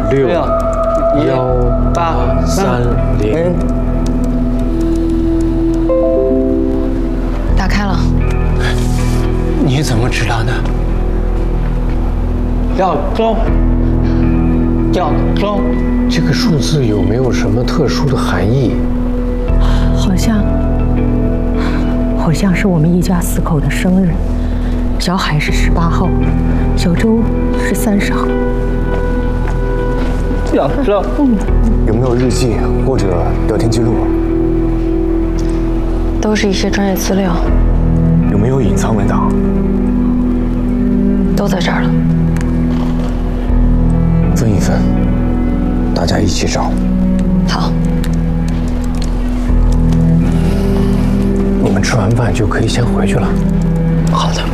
61830。 打开了。 你怎么知道的？要中。这个数字有没有什么特殊的含义？ 好像是我们一家4口的生日。小海是18号，小周是30号。 有没有日记或者聊天记录？ 都是一些专业资料。 有没有隐藏文档？ 都在这儿了。 分一分，大家一起找。 好。 你们吃完饭就可以先回去了。 好的。